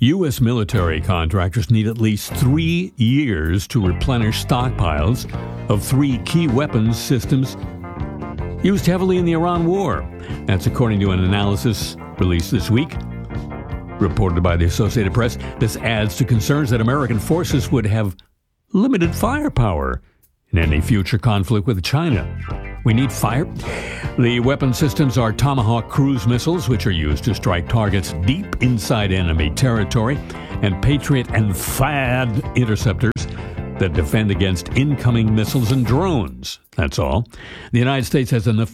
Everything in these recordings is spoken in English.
U.S. military contractors need at least 3 years to replenish stockpiles of 3 key weapons systems used heavily in the Iran war. That's according to an analysis released this week, reported by the Associated Press. This adds to concerns that American forces would have limited firepower in any future conflict with China. We need fire. The weapon systems are Tomahawk cruise missiles, which are used to strike targets deep inside enemy territory, and Patriot and THAAD interceptors that defend against incoming missiles and drones. That's all. The United States has enough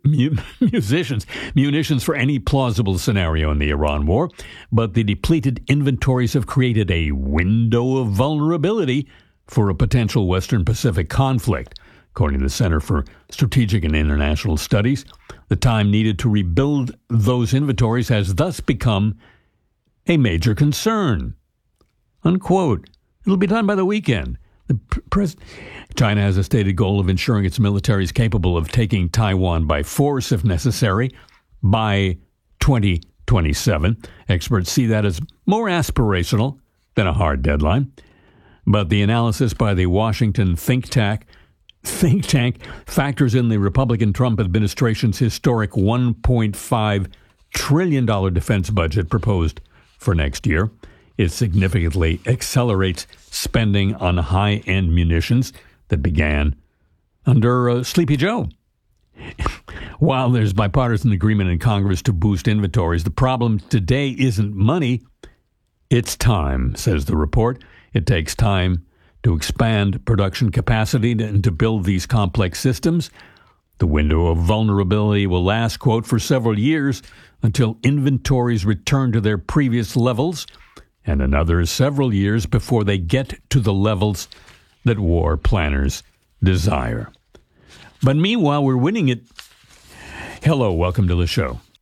munitions for any plausible scenario in the Iran war, but the depleted inventories have created a window of vulnerability for a potential Western Pacific conflict. According to the Center for Strategic and International Studies, the time needed to rebuild those inventories has thus become a major concern. Unquote. It'll be done by the weekend. China has a stated goal of ensuring its military is capable of taking Taiwan by force, if necessary, by 2027. Experts see that as more aspirational than a hard deadline. But the analysis by the Washington think tank factors in the Republican Trump administration's historic $1.5 trillion defense budget proposed for next year. It significantly accelerates spending on high-end munitions that began under Sleepy Joe. While there's bipartisan agreement in Congress to boost inventories, the problem today isn't money, it's time, says the report. It takes time to expand production capacity and to build these complex systems. The window of vulnerability will last, quote, for several years until inventories return to their previous levels, and another several years before they get to the levels that war planners desire. But meanwhile, we're winning it. Hello, welcome to the show.